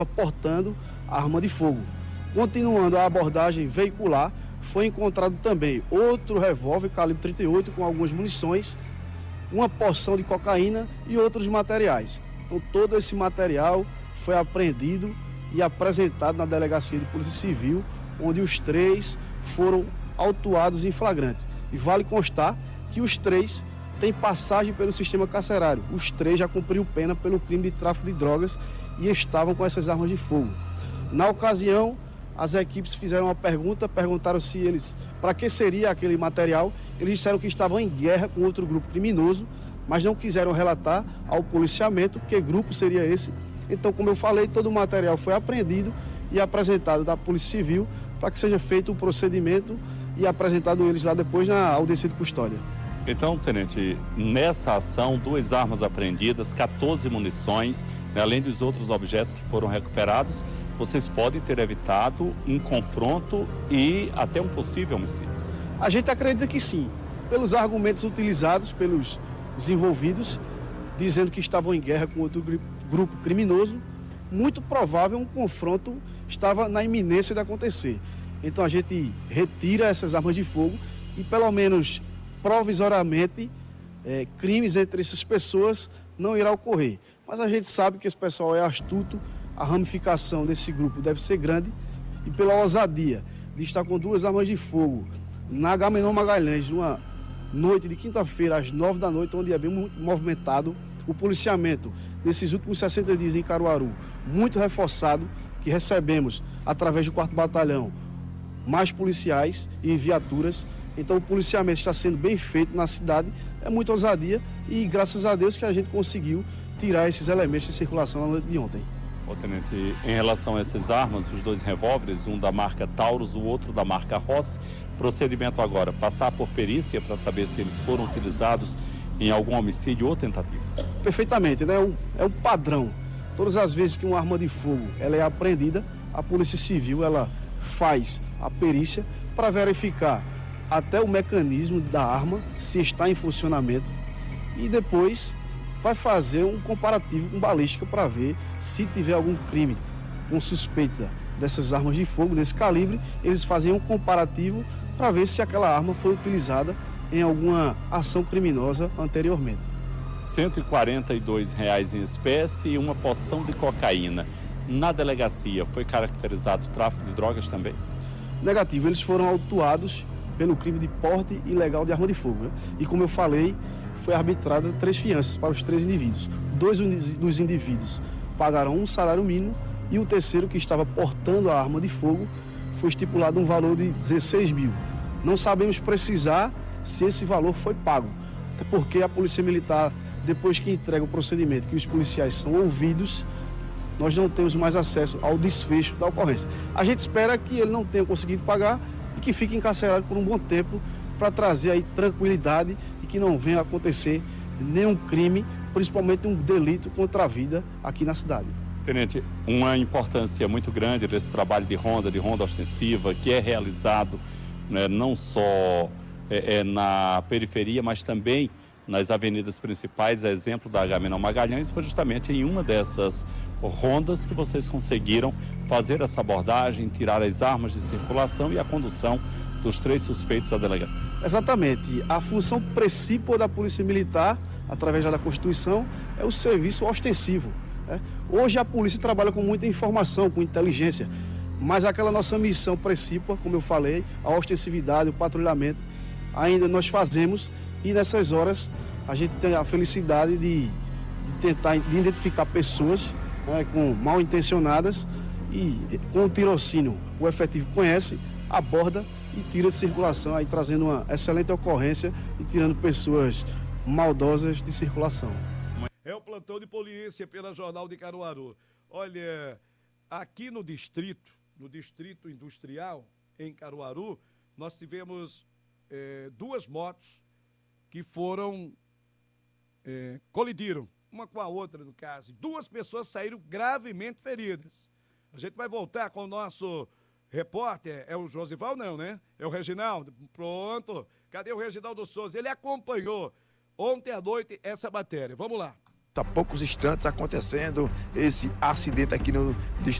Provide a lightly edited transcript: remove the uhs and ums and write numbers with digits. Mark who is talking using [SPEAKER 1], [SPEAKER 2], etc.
[SPEAKER 1] portando arma de fogo. Continuando a abordagem veicular, foi encontrado também outro revólver calibre 38 com algumas munições, uma porção de cocaína e outros materiais. Então todo esse material foi apreendido e apresentado na Delegacia de Polícia Civil, onde os 3 foram autuados em flagrantes. E vale constar que os 3 têm passagem pelo sistema carcerário. Os 3 já cumpriram pena pelo crime de tráfico de drogas e estavam com essas armas de fogo. Na ocasião, as equipes fizeram uma pergunta, perguntaram se eles, para que seria aquele material. Eles disseram que estavam em guerra com outro grupo criminoso, mas não quiseram relatar ao policiamento que grupo seria esse. Então, como eu falei, todo o material foi apreendido e apresentado da Polícia Civil para que seja feito o procedimento e apresentado eles lá depois na audiência de custódia.
[SPEAKER 2] Então, tenente, nessa ação, 2 armas apreendidas, 14 munições, né, além dos outros objetos que foram recuperados, vocês podem ter evitado um confronto e até um possível homicídio?
[SPEAKER 1] A gente acredita que sim, pelos argumentos utilizados pelos envolvidos, dizendo que estavam em guerra com outro grupo criminoso, muito provável um confronto estava na iminência de acontecer. Então a gente retira essas armas de fogo e pelo menos provisoriamente crimes entre essas pessoas não irá ocorrer. Mas a gente sabe que esse pessoal é astuto, a ramificação desse grupo deve ser grande e pela ousadia de estar com 2 armas de fogo na Agamenon Magalhães, numa noite de quinta-feira às 9 da noite, onde é bem muito movimentado, o policiamento nesses últimos 60 dias em Caruaru, muito reforçado, que recebemos através do 4º Batalhão mais policiais e viaturas. Então o policiamento está sendo bem feito na cidade, é muita ousadia e graças a Deus que a gente conseguiu tirar esses elementos de circulação na noite de ontem.
[SPEAKER 2] Ô, tenente, em relação a essas armas, os 2 revólveres, um da marca Taurus, o outro da marca Ross, procedimento agora, passar por perícia para saber se eles foram utilizados em algum homicídio ou tentativa?
[SPEAKER 1] Perfeitamente, né? É um padrão. Todas as vezes que uma arma de fogo ela é apreendida, a Polícia Civil ela faz a perícia para verificar até o mecanismo da arma, se está em funcionamento, e depois vai fazer um comparativo com balística para ver se tiver algum crime com suspeita dessas armas de fogo, desse calibre. Eles fazem um comparativo para ver se aquela arma foi utilizada em alguma ação criminosa anteriormente.
[SPEAKER 2] R$ 142,00 em espécie e uma porção de cocaína. Na delegacia, foi caracterizado o tráfico de drogas também?
[SPEAKER 1] Negativo, eles foram autuados pelo crime de porte ilegal de arma de fogo, né? E como eu falei, foi arbitrada 3 fianças para os 3 indivíduos. 2 dos indivíduos pagaram um salário mínimo e o terceiro, que estava portando a arma de fogo, foi estipulado um valor de 16 mil. Não sabemos precisar se esse valor foi pago, até porque a Polícia Militar, depois que entrega o procedimento, que os policiais são ouvidos, nós não temos mais acesso ao desfecho da ocorrência. A gente espera que ele não tenha conseguido pagar e que fique encarcerado por um bom tempo para trazer aí tranquilidade e que não venha acontecer nenhum crime, principalmente um delito contra a vida aqui na cidade.
[SPEAKER 2] Tenente, uma importância muito grande desse trabalho de ronda ostensiva, que é realizado, né, não só na periferia, mas também nas avenidas principais, a exemplo da Agamenon Magalhães, foi justamente em uma dessas rondas que vocês conseguiram fazer essa abordagem, tirar as armas de circulação e a condução dos 3 suspeitos à delegacia.
[SPEAKER 1] Exatamente. A função principal da Polícia Militar, através da Constituição, é o serviço ostensivo, né? Hoje a polícia trabalha com muita informação, com inteligência, mas aquela nossa missão principal, como eu falei, a ostensividade, o patrulhamento, ainda nós fazemos. E nessas horas a gente tem a felicidade de tentar identificar pessoas, né, com mal intencionadas, e com o tirocínio o efetivo conhece, aborda e tira de circulação, aí trazendo uma excelente ocorrência e tirando pessoas maldosas de circulação.
[SPEAKER 3] É o plantão de polícia pela Jornal de Caruaru. Olha, aqui no distrito industrial, em Caruaru, nós tivemos 2 motos que colidiram, uma com a outra no caso. 2 pessoas saíram gravemente feridas. A gente vai voltar com o nosso repórter, é o Josival não, né? É o Reginaldo, pronto. Cadê o Reginaldo Souza? Ele acompanhou ontem à noite essa matéria. Vamos lá.
[SPEAKER 4] Há poucos instantes acontecendo esse acidente aqui no